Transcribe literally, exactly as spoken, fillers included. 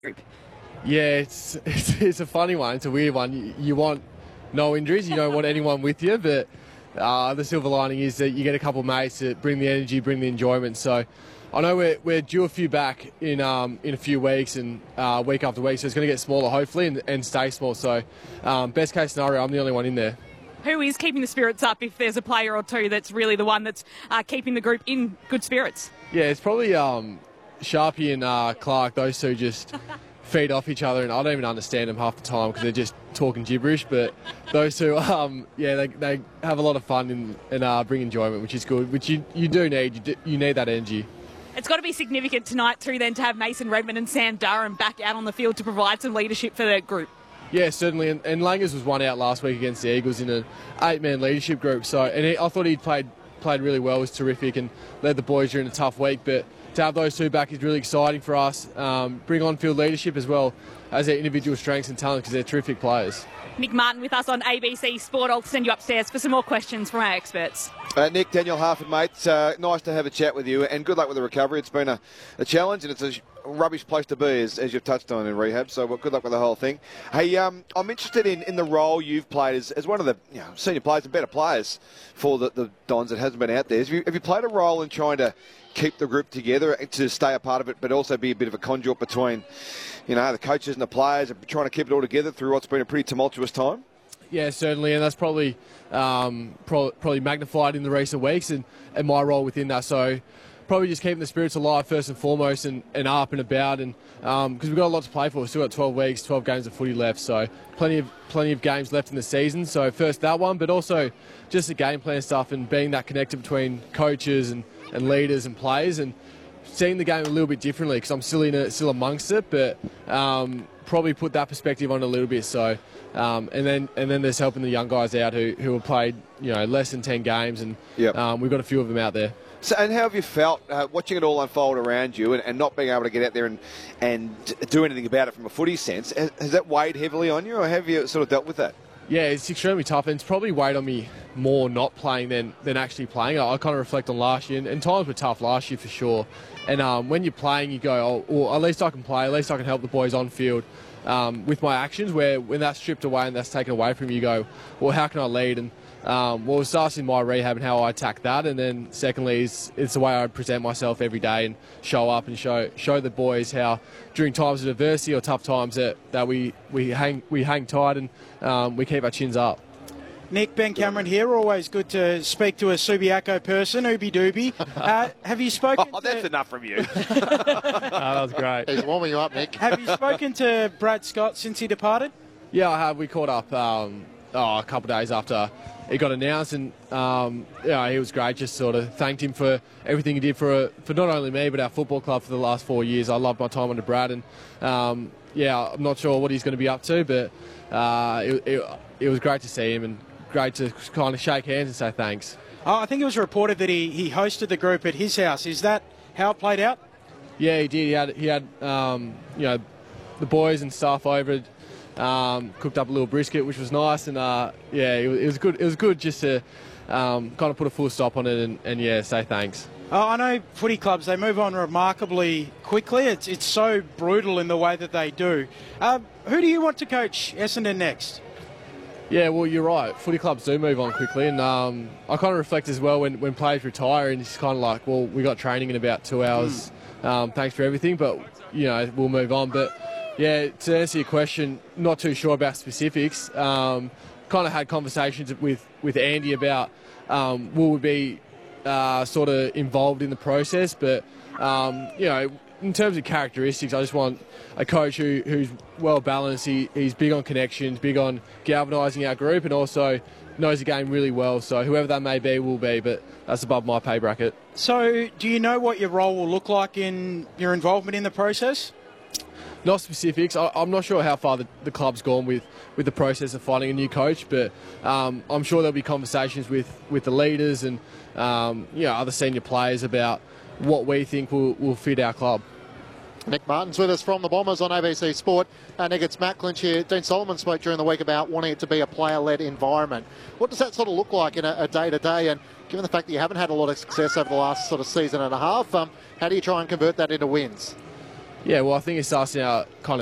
group? Yeah, it's, it's it's a funny one. It's a weird one. You, you want no injuries. You don't want anyone with you, but uh, the silver lining is that you get a couple of mates that bring the energy, bring the enjoyment. So I know we're, we're due a few back in um, in a few weeks and uh, week after week, so it's going to get smaller hopefully and, and stay small. So um, best case scenario, I'm the only one in there. Who is keeping the spirits up if there's a player or two that's really the one that's uh, keeping the group in good spirits? Yeah, it's probably um, Sharpie and uh, Clark. Those two just feed off each other, and I don't even understand them half the time because they're just talking gibberish. But those two, um, yeah, they, they have a lot of fun and, and uh, bring enjoyment, which is good, which you, you do need. You, do, you need that energy. It's got to be significant tonight too then to have Mason Redman and Sam Durham back out on the field to provide some leadership for the group. Yeah, certainly, and, and Langers was one out last week against the Eagles in an eight-man leadership group. So, and he, I thought he'd played played really well, was terrific, and led the boys during a tough week. But to have those two back is really exciting for us. Um, bring on field leadership as well as their individual strengths and talent because they're terrific players. Nick Martin with us on A B C Sport. I'll send you upstairs for some more questions from our experts. Uh, Nick, Daniel Harford, mate, uh, nice to have a chat with you, and good luck with the recovery. It's been a, a challenge, and it's a rubbish place to be, as, as you've touched on in rehab, so well, good luck with the whole thing. Hey, um, I'm interested in, in the role you've played as, as one of the you know, senior players and better players for the, the Dons that hasn't been out there. Have you, have you played a role in trying to keep the group together, to stay a part of it, but also be a bit of a conduit between you know, the coaches and the players, and trying to keep it all together through what's been a pretty tumultuous time? Yeah, certainly, and that's probably um, pro- probably magnified in the recent weeks and, and my role within that. So probably just keeping the spirits alive first and foremost and, and up and about, and because um, we've got a lot to play for. We've still got twelve weeks, twelve games of footy left, so plenty of plenty of games left in the season. So first that one, but also just the game plan stuff and being that connected between coaches and, and leaders and players, and seeing the game a little bit differently because I'm still in it, still amongst it, but um, probably put that perspective on a little bit. So. Um, and then and then there's helping the young guys out who, who have played you know less than ten games, and yep. um, we've got a few of them out there. So, and how have you felt uh, watching it all unfold around you and, and not being able to get out there and, and do anything about it from a footy sense? Has, has that weighed heavily on you, or have you sort of dealt with that? Yeah, it's extremely tough, and it's probably weighed on me more not playing than, than actually playing. I, I kind of reflect on last year, and, and times were tough last year for sure. And um, when you're playing, you go, oh, well, at least I can play, at least I can help the boys on field. Um, with my actions, where when that's stripped away and that's taken away from you, you go, well, how can I lead? And um, well, it starts in my rehab and how I attack that, and then secondly, is it's the way I present myself every day and show up and show show the boys how during times of adversity or tough times that, that we, we hang we hang tight and um, we keep our chins up. Nick, Ben Cameron here. Always good to speak to a Subiaco person, Ooby Dooby. Uh, have you spoken Oh, to... that's enough from you. Oh, that was great. He's warming you up, Nick. Have you spoken to Brad Scott since he departed? Yeah, I have. We caught up um, oh, a couple of days after it got announced, and um, yeah, he was great. Just sort of thanked him for everything he did for for not only me but our football club for the last four years. I loved my time under Brad, and um, yeah, I'm not sure what he's going to be up to, but uh, it, it, it was great to see him and great to kind of shake hands and say thanks. Oh, I think it was reported that he, he hosted the group at his house. Is that how it played out? Yeah, he did. He had he had um, you know the boys and stuff over. Um, cooked up a little brisket, which was nice, and uh, yeah, it, it was good. It was good just to um, kind of put a full stop on it and, and yeah, say thanks. Oh, I know footy clubs, they move on remarkably quickly. It's it's so brutal in the way that they do. Uh, who do you want to coach Essendon next? Yeah, well, you're right. Footy clubs do move on quickly, and um, I kind of reflect as well when, when players retire, and it's kind of like, well, we got training in about two hours. Mm. Um, thanks for everything, but you know, we'll move on. But yeah, to answer your question, not too sure about specifics. Um, kind of had conversations with, with Andy about um, will we be uh, sort of involved in the process, but um, you know, in terms of characteristics, I just want a coach who, who's well balanced. He, he's big on connections, big on galvanising our group, and also knows the game really well. So whoever that may be will be, but that's above my pay bracket. So do you know what your role will look like in your involvement in the process? Not specifics. I, I'm not sure how far the, the club's gone with, with the process of finding a new coach, but um, I'm sure there'll be conversations with, with the leaders and um, you know, other senior players about what we think will, will fit our club. Nick Martin's with us from the Bombers on A B C Sport. Uh, Nick, it's Matt Clinch here. Dean Solomon spoke during the week about wanting it to be a player-led environment. What does that sort of look like in a, a day-to-day? And given the fact that you haven't had a lot of success over the last sort of season and a half, um, how do you try and convert that into wins? Yeah, well, I think it starts now kind of